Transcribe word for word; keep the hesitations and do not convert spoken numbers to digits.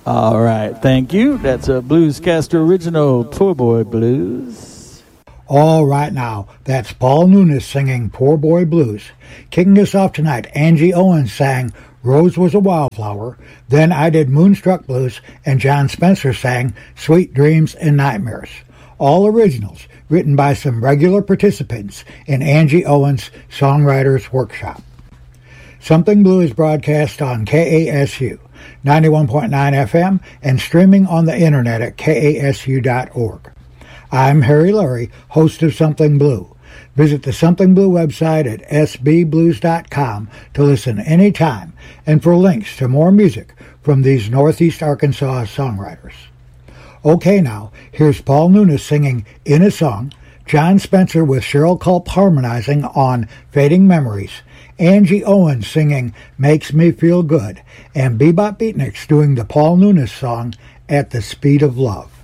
All right, thank you. That's a Bluescaster original, Poor Boy Blues. All right now, that's Paul Nunes singing Poor Boy Blues. Kicking us off tonight, Angie Owens sang Rose Was a Wildflower. Then I did Moonstruck Blues, and John Spencer sang Sweet Dreams and Nightmares. All originals, written by some regular participants in Angie Owens' Songwriters Workshop. Something Blue is broadcast on K A S U ninety-one point nine F M and streaming on the internet at K A S U dot org. I'm Harry Lurie, host of Something Blue. Visit the Something Blue website at S B blues dot com to listen anytime and for links to more music from these Northeast Arkansas songwriters. Okay now, here's Paul Nunes singing In a Song, John Spencer with Cheryl Culp harmonizing on Fading Memories, Angie Owens singing Makes Me Feel Good, and Bebop Beatniks doing the Paul Nunes song At the Speed of Love.